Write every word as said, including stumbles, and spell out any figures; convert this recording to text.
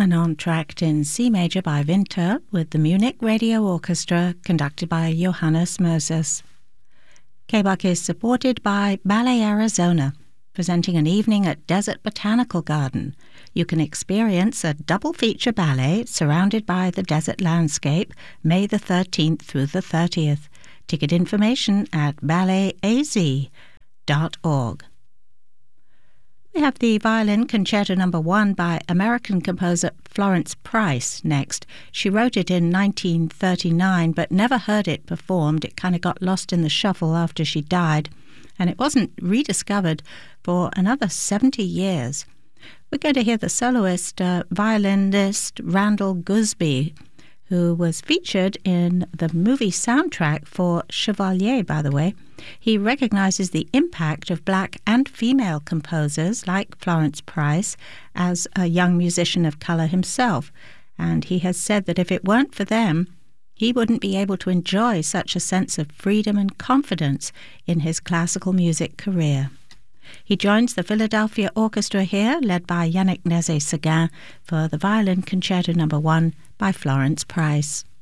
an entr'acte in C major by Winter with the Munich Radio Orchestra conducted by Johannes Moses. K B U C is supported by Ballet Arizona, presenting an evening at Desert Botanical Garden. You can experience a double feature ballet surrounded by the desert landscape May the thirteenth through the thirtieth. Ticket information at ballet a z dot org. We have the Violin Concerto Number One by American composer Florence Price next. She wrote it in nineteen thirty-nine, but never heard it performed. It kind of got lost in the shuffle after she died, and it wasn't rediscovered for another seventy years. We're going to hear the soloist, uh, violinist Randall Gusby, who was featured in the movie soundtrack for Chevalier, by the way. He recognizes the impact of black and female composers like Florence Price as a young musician of color himself, and he has said that if it weren't for them, he wouldn't be able to enjoy such a sense of freedom and confidence in his classical music career. He joins the Philadelphia Orchestra here, led by Yannick Nézet-Séguin, for the Violin Concerto Number One by Florence Price.